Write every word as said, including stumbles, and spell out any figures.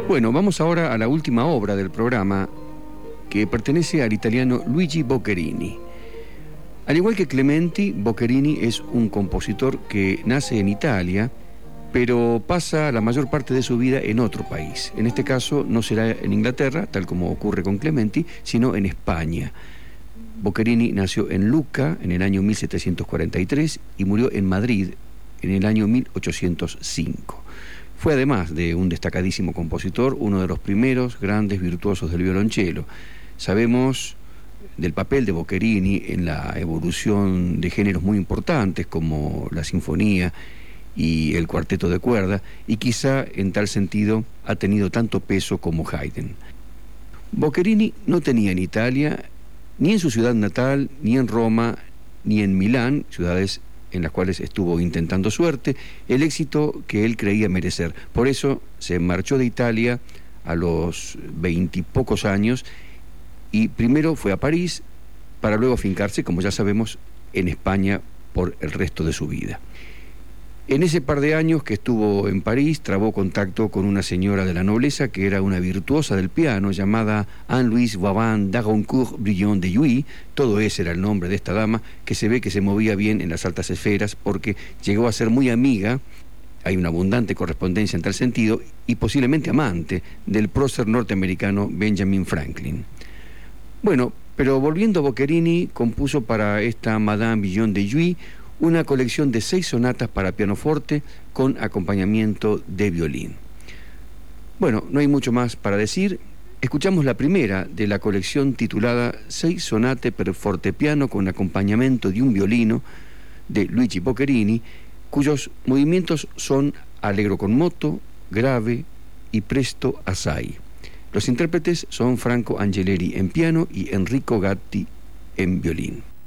Bueno, vamos ahora a la última obra del programa, que pertenece al italiano Luigi Boccherini. Al igual que Clementi, Boccherini es un compositor que nace en Italia, pero pasa la mayor parte de su vida en otro país. En este caso no será en Inglaterra, tal como ocurre con Clementi, sino en España. Boccherini nació en Lucca en el año mil setecientos cuarenta y tres y murió en Madrid en el año mil ochocientos cinco. Fue, además de un destacadísimo compositor, uno de los primeros grandes virtuosos del violonchelo. Sabemos del papel de Boccherini en la evolución de géneros muy importantes como la sinfonía y el cuarteto de cuerda, y quizá en tal sentido ha tenido tanto peso como Haydn. Boccherini no tenía en Italia, ni en su ciudad natal, ni en Roma, ni en Milán, ciudades en las cuales estuvo intentando suerte, el éxito que él creía merecer. Por eso se marchó de Italia a los veintipocos años y primero fue a París para luego afincarse, como ya sabemos, en España por el resto de su vida. En ese par de años que estuvo en París, trabó contacto con una señora de la nobleza que era una virtuosa del piano llamada Anne-Louise Vavant d'Agoncourt-Brion de Jouy. Todo ese era el nombre de esta dama, que se ve que se movía bien en las altas esferas porque llegó a ser muy amiga, hay una abundante correspondencia en tal sentido, y posiblemente amante del prócer norteamericano Benjamin Franklin. Bueno, pero volviendo a Boccherini, compuso para esta Madame Brion de Jouy una colección de seis sonatas para pianoforte con acompañamiento de violín. Bueno, no hay mucho más para decir. Escuchamos la primera de la colección titulada Seis sonate per fortepiano con acompañamiento de un violino de Luigi Boccherini, cuyos movimientos son allegro con moto, grave y presto assai. Los intérpretes son Franco Angeleri en piano y Enrico Gatti en violín.